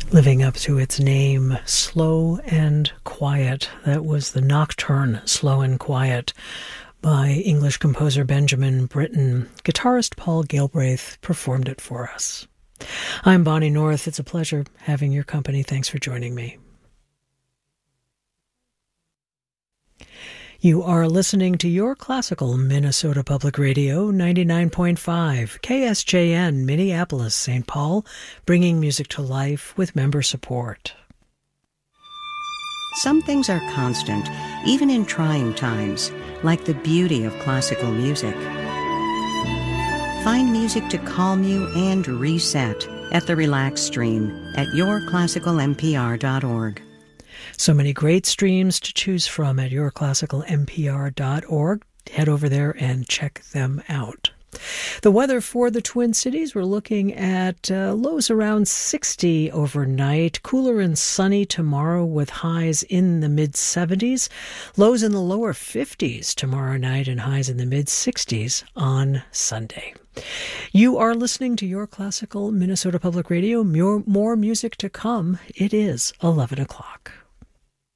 Living up to its name, Slow and Quiet. That was the Nocturne, Slow and Quiet, by English composer Benjamin Britten. Guitarist Paul Galbraith performed it for us. I'm Bonnie North. It's a pleasure having your company. Thanks for joining me. You are listening to Your Classical Minnesota Public Radio, 99.5, KSJN, Minneapolis, St. Paul, bringing music to life with member support. Some things are constant, even in trying times, like the beauty of classical music. Find music to calm you and reset at the Relax Stream at yourclassicalmpr.org. So many great streams to choose from at yourclassicalmpr.org. Head over there and check them out. The weather for the Twin Cities, we're looking at lows around 60 overnight, cooler and sunny tomorrow with highs in the mid-70s, lows in the lower 50s tomorrow night and highs in the mid-60s on Sunday. You are listening to Your Classical Minnesota Public Radio. More music to come. It is 11 o'clock.